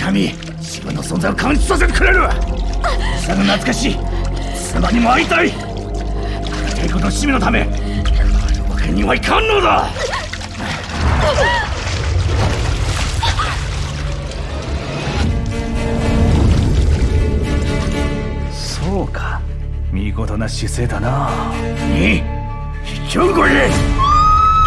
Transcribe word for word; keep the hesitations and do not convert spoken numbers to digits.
神、自分の存在を感じさせてくれる。医者の懐かしい妻にも会いたい。帝国の市民のため、帰るわけにはいかんのだ。そうか、見事な姿勢だな。に、引き起これ。